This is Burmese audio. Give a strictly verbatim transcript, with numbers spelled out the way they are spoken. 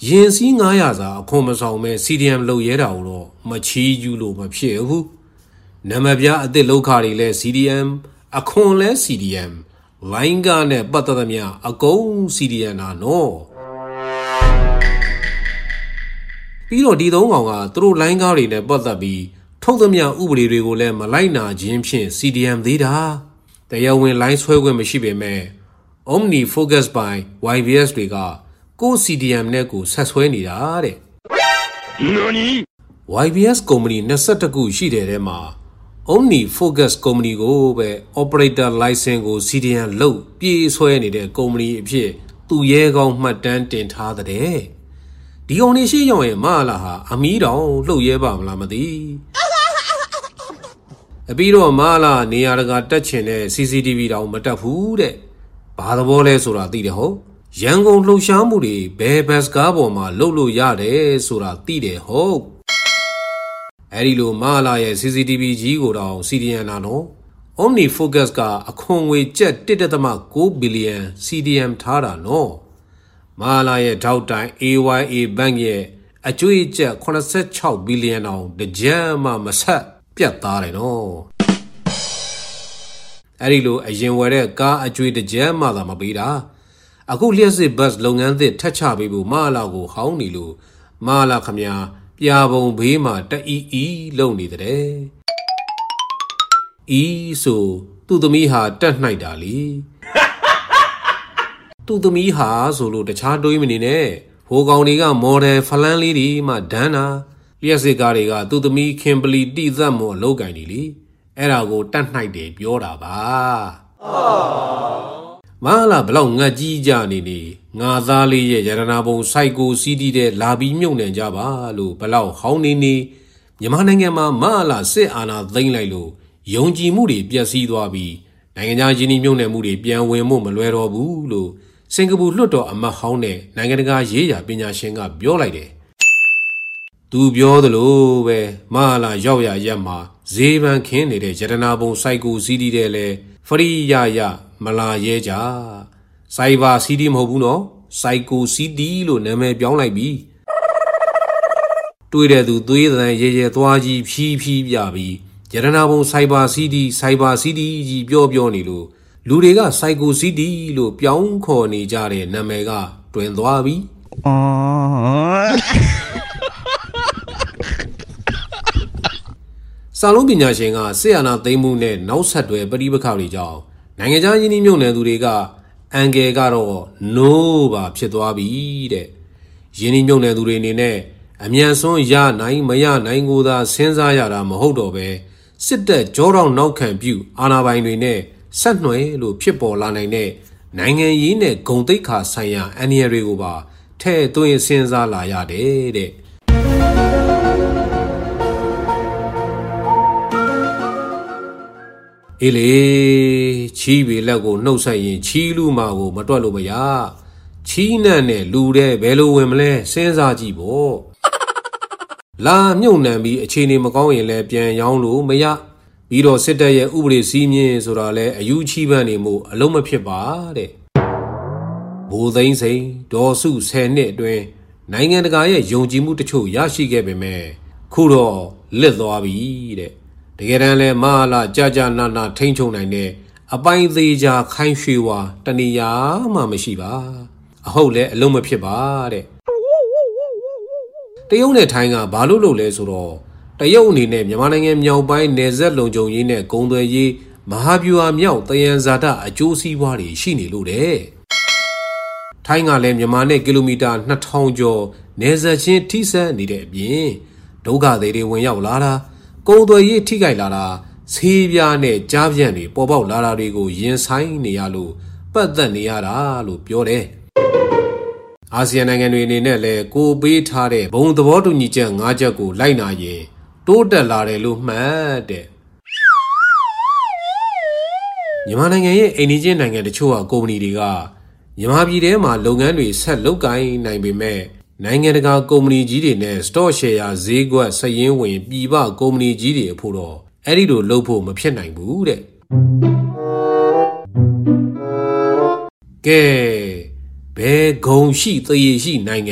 ရင်စီးnine hundredစာအခွန်မဆောင်မဲ့ C D M လုပ်ရဲတာကိုတော့မချီးကျူးလို့မဖြစ်ဘူးနမပြအစ်စ်လောက်ခါတွေလဲ C D M အခွန်လဲ C D M လိုင်းကားနဲ့ပတ်သက်သမျှအကုန် C D M နာနော်ပြီးတော့ဒီသုံးကောင်ကသူတို့လိုင်းကားတွေနဲ့ပတ်သက်ပြီးထုတ်သမျှဥပဒေတွေကိုလည်းမလိုက်နာခြင်းဖြင့် C D M သေးတာတရားဝင်လိုင်းဆွဲခွင့်မရှိပေမဲ့ Omni Focus by Y B S တွေကကို C D M နဲ့ကိုဆက်ဆွဲနေတာတဲ့ Y B S ကုမ္ပဏီtwenty-oneခုရှိတဲ့ထဲမှာ Omni Focus ကုမ္ပဏီကိုပဲ Operator License ကို C D M လုပ်ပြေးဆွဲနေတဲ့ကုမ္ပဏီအဖြစ်သူရဲကောင်းမှတ်တမ်းတင်ထားတဲ့ဒီကောင်နေရှိရောက်ရင်မလာဟာအမီးတောင်လှုပ်ရဲပါမလားမသိအပြီးတော့မလာနေရာတကာတက်ချင်တဲ့ C C T V တောင်မတက်ဘူးတဲ့ဘာသဘောလဲဆိုတာသိတယ်ဟုတ်ရန်ကုန်လှုပ်ရှားမှုတွေဘယ်ဘတ်ကားပေါ်မှာလှုပ်လို့ရတယ်ဆိုတာသိတယ်ဟုတ်အဲ့ဒီလိုမလာရဲ့ C C T V ကြီးကိုတောင် C D M နာနော် Omni Focus ကအခွန်ငွေကျပ် one point nine ဘီလီယံ C D M ထားတာနော်မလာရဲ့ထောက်တိုင် A Y A Bank ရဲ့အကျွေးကျပ်seventy-sixဘီလီယံအောင်တကြမ်းမှမဆက်ပြတ်သားတယ်နော်အဲ့ဒီလိုအရင်ဝယ်တဲ့ကားအကျွေးတကြမ်းမှသာမပေးတာအခုလျှက်စစ်ဘတ်လုပ်ငန်းသစ်ထက်ချပေးဖို့မလာကိုဟောင်းနေလို့မလာခမညာပြာပုံဘေးမှာတအီအီလုံနေတဲ့အီဆိုသူ့သမီးဟာတက်နှိုက်တာလေသူ့သမီးဟာဆိုလို့တခြားတွေးမနေနဲ့ဟိုကောင်တွေကမော်ဒယ်ဖလန်းလေးတွေမှဒန်းတာလျှက်စစ်ကားတွေကသူ့သမီးခင်ပလီတိသက်မော်လောက်ကင်နေလေအဲ့ဒါကိုတက်နှိုက်တယ်ပြောတာပါမလာဘလောက်ငတ်ကြီးကြနေနေငါသားလေးရဲ့ရတနာပုံစိုက်ကိုစီးတီးတဲ့လာပြီးမြုပ်နှံကြပါလို့ဘလောက်ဟောင်းနေနေမြန်မာနိုင်ငံမှာမလာစစ်အာဏာသိမ်းလိုက်လို့ယုံကြည်မှုတွေပျက်စီးသွားပြီးနိုင်ငံခြားယင်းနှိမ့်နှံမှုတွေပြန်ဝင်မှုမလွယ်တော့ဘူးလို့စင်ကာပူလွှတ်တော်အမတ်ဟောင်းနဲ့နိုင်ငံတကာရေးရာပညာရှင်ကပြောလိုက်တယ်သူပြောသလိုပဲမလာရောက်ရရက်မှာဈေးပန်းခင်းနေတဲ့ရတနာပုံစိုက်ကိုစီးတီးတဲ့လဲဖရီရရမလာရဲကြစိုက်ပါစီးတီးမဟုတ်ဘူးနော်စိုက်ကိုစီးတီးလို့နာမည်ပြောင်းလိုက်ပြီတွေးတဲ့သူသွေးသံရဲရဲသွားကြီးဖြီးဖြီးပြပြီးရတနာပုံစိုက်ပါစီးတီးစိုက်ပါစီးတီးကြီးပြောပြောနေလို့လူတွေကစိုက်ကိုစီးတီးလို့ပြောင်းခေါ်နေကြတဲ့နာမည်ကတွင်သွားပြီအော်စာလုံးပညာရှင်ကဆေးအာနာသိမ်းမှုနဲ့နောက်ဆက်တွဲပဋိပက္ခတွေကြောင့်နိုင်ငံခြားယင်းနှိမ့်နှံသူတွေကအန်ဂယ်ကတော့ no ပါဖြစ်သွားပြီတဲ့ယင်းနှိမ့်နှံသူတွေအနေနဲ့အမြန်ဆုံးရနိုင်မရနိုင်ကိုသာစဉ်းစားရတာမဟုတ်တော့ပဲစစ်တပ်ကြောတော့နောက်ခံပြုအာဏာပိုင်တွေနဲ့ဆက်နွယ်လို့ဖြစ်ပေါ်လာနိုင်တဲ့နိုင်ငံရေးနဲ့ဂုဏ်သိက္ခာဆိုင်ရာအန္တရာယ်တွေကိုပါထဲ့သွင်းစဉ်းစားလာရတယ်တဲ့အေးလေချီးပေလက်ကိုနှုတ်ဆက်ရင်ချီးလူမာကိုမတွက်လို့မရချီးနှံ့နဲ့လူတဲ့ဘယ်လိုဝင်မလဲစဉ်းစားကြည့်ပေါ့လာမြုပ်နှံပြီးအခြေအနေမကောင်းရင်လည်းပြန်ရောင်းလို့မရပြီးတော့စစ်တပ်ရဲ့ဥပဒေစည်းမျဉ်းဆိုတာလဲအယူချီးပန်းနေမှုအလုံးမဖြစ်ပါတဲ့ဘိုးသိန်းစိန်ဒေါ်စုဆယ်နှစ်အတွင်းနိုင်ငံတကာရဲ့ယုံကြည်မှုတချို့ရရှိခဲ့ပေမဲ့ခုတော့လစ်သွားပြီတဲ့တကယ်တမ်းလဲမလာကြကြနာနာထိန်းချုပ်နိုင်တဲ့အပိုင်းသေးချာခိုင်းရွှေဝါတဏှာမှမရှိပါအဟုတ်လဲအလုံးမဖြစ်ပါတဲ့တရုတ်နဲ့ထိုင်းကဘာလို့လုပ်လဲဆိုတော့တရုတ်အနေနဲ့မြန်မာနိုင်ငံမြောက်ပိုင်းနယ်စပ်လုံခြုံရေးနဲ့ကုန်သွယ်ရေးမဟာဗျူဟာမြောက်တယံဇာတအကျိုးစီးပွားတွေရှိနေလို့တဲ့ထိုင်းကလည်းမြန်မာနဲ့ကီလိုမီတာtwo thousandကျော်နယ်စပ်ချင်းထိစပ်နေတဲ့အပြင်ဒုက္ခသည်တွေဝင်ရောက်လာတာကုန်သွယ်ရေးထိခိုက်လာတာဆေးပြားနဲ့ကြားပြန့်တွေပေါ်ပေါက်လာတာတွေကိုရင်ဆိုင်နေရလို့ပတ်သက်နေရတာလို့ပြောတယ်အာဆီယံနိုင်ငံတွေအနေနဲ့လည်းကိုပေးထားတဲ့ဘုံသဘောတူညီချက်၅ချက်ကိုလိုက်နာရင်တိုးတက်လာတယ်လို့မှတ်တဲ့မြန်မာနိုင်ငံရဲ့အိမ်နီးချင်းနိုင်ငံတချို့ကကုမ္ပဏီတွေကမြန်မာပြည်ထဲမှာလုပ်ငန်းတွေဆက်လုပ်ကိုင်နိုင်ပေမဲ့နိုင်ငံတကာကုမ္ပဏီကြီးတွေနဲ့ stock share ဈေးကွက်စည်ရင်းဝင်ပြည်ပကုမ္ပဏီကြီးတွေအဖို့တော့အဲ့ဒီလိုလုပ်ဖို့မဖြစ်နိုင်ဘူးတဲ့ကဲဘယ်ဂုံရှိသေရှိနိုင်ငံ